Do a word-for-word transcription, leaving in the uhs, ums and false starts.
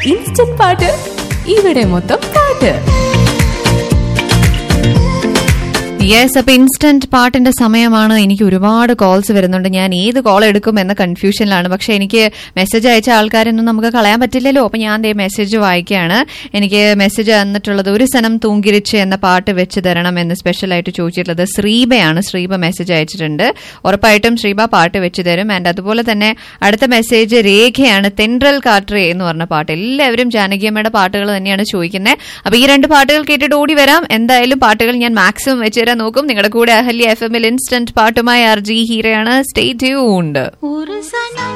Instant പാട്ട് ഇവിടെ മൊത്തം പാട്ട്. യെസ്, അപ്പൊ ഇൻസ്റ്റന്റ് പാട്ടിന്റെ സമയമാണ്. എനിക്ക് ഒരുപാട് കോൾസ് വരുന്നുണ്ട്. ഞാൻ ഏത് കോൾ എടുക്കും എന്ന കൺഫ്യൂഷനിലാണ്. പക്ഷെ എനിക്ക് മെസ്സേജ് അയച്ച ആൾക്കാരൊന്നും നമുക്ക് കളയാൻ പറ്റില്ലല്ലോ. അപ്പൊ ഞാൻ ദേ മെസ്സേജ് വായിക്കുകയാണ്. എനിക്ക് മെസ്സേജ് തന്നിട്ടുള്ളത് ഒരു സനം തൂങ്കിരിച്ച് എന്ന പാട്ട് വെച്ച് തരണം എന്ന് സ്പെഷ്യലായിട്ട് ചോദിച്ചിട്ടുള്ളത് ശ്രീബയാണ്. ശ്രീബ മെസ്സേജ് അയച്ചിട്ടുണ്ട്. ഉറപ്പായിട്ടും ശ്രീബ പാട്ട് വെച്ച് തരും. ആൻഡ് അതുപോലെ തന്നെ അടുത്ത മെസ്സേജ് രേഖയാണ്. തെൻട്രൽ കാട്രേ എന്ന് പറഞ്ഞ പാട്ട്. എല്ലാവരും ജാനകിയമ്മയുടെ പാട്ടുകൾ തന്നെയാണ് ചോദിക്കുന്നത്. അപ്പൊ ഈ രണ്ട് പാട്ടുകൾ കേട്ടിട്ട് ഓടി വരാം. എന്തായാലും പാട്ടുകൾ ഞാൻ മാക്സിമം വെച്ച് തരാൻ നോക്കും. നിങ്ങളുടെ കൂടെ അഹല്യ എഫ് എമ്മിൽ instant പാട്ടുമായി R G ഹീരയാണ്. Stay tuned.